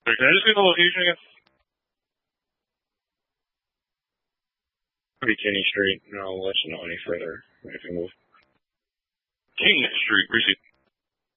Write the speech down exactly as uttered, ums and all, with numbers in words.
Sorry, can I just get the location again? Pretty Kenny Street, and I'll let you know any further if you move. King Street, Greasy.